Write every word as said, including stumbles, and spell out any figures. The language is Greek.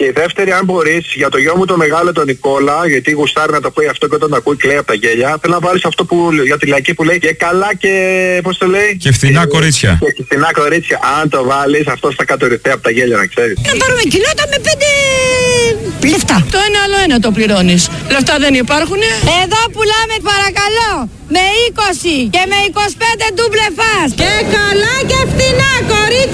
Και η δεύτερη, αν μπορείς, για το γιο μου το μεγάλο τον Νικόλα, γιατί γουστάρει να το πει αυτό και όταν το ακούει κλαίει από τα γέλια, θέλω να βάλεις αυτό που, για τη λαϊκή που λέει και καλά και πώς το λέει. Και φθηνά ε, κορίτσια. Και φθηνά κορίτσια. Αν το βάλεις, αυτό θα κατορριφθεί από τα γέλια, να ξέρεις. Να πάρουμε κοιλώτα με πέντε λεφτά. Το ένα άλλο ένα το πληρώνεις. Λεφτά δεν υπάρχουνε. Εδώ πουλάμε παρακαλώ με είκοσι και με είκοσι πέντε ντουμπλε φας. Και καλά και φθηνά κορίτσια.